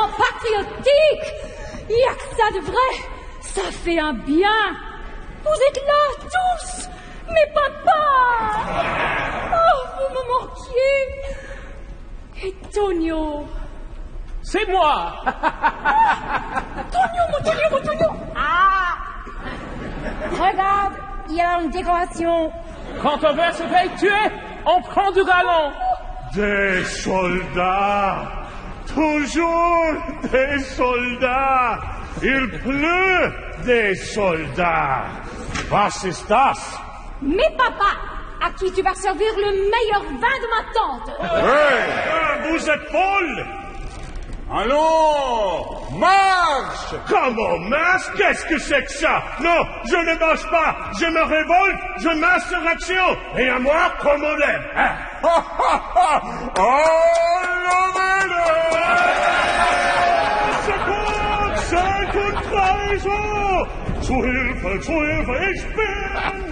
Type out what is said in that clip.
vraiment patriotique. Il n'y a que ça de vrai. Ça fait un bien. Vous êtes là, tous. Mes papas. Oh, vous me manquiez. Et Tonio. C'est moi. Tonio, mon Tonio, mon Tonio. Ah. Regarde, il y a une décoration. Quand on veut se faire tuer, on prend du galon. Des soldats. Toujours des soldats. Il pleut des soldats. Was ist das? Mes papas, à qui tu vas servir le meilleur vin de ma tante. Hey, vous êtes folle. Allons, marche! Comment marche? Qu'est-ce que c'est que ça? Non, je ne marche pas. Je me révolte, je m'insurrection. Et à moi, comme on l'aime. Hein? Secours, trahison! Zu Hilfe, ich bin...